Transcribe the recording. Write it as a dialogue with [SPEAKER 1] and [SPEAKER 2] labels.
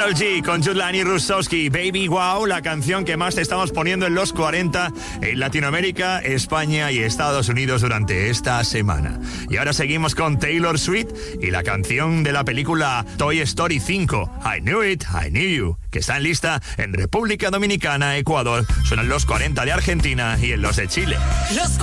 [SPEAKER 1] Karol G con Juliani Russowski, Baby Wow, la canción que más te estamos poniendo en los 40 en Latinoamérica, España y Estados Unidos durante esta semana. Y ahora seguimos con Taylor Swift y la canción de la película Toy Story 5, I Knew It, I Knew You, que está en lista en República Dominicana, Ecuador, suenan los 40 de Argentina y en los de Chile.